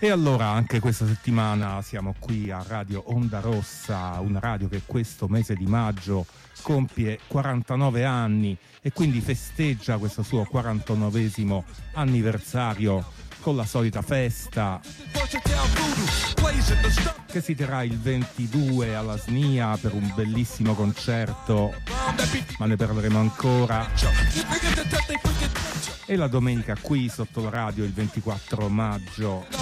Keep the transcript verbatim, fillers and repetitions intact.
E allora anche questa settimana siamo qui a Radio Onda Rossa, una radio che questo mese di maggio compie quarantanove anni e quindi festeggia questo suo quarantanovesimo anniversario con la solita festa che si terrà il ventidue alla S N I A per un bellissimo concerto, ma ne parleremo ancora. E la domenica qui sotto la radio il ventiquattro maggio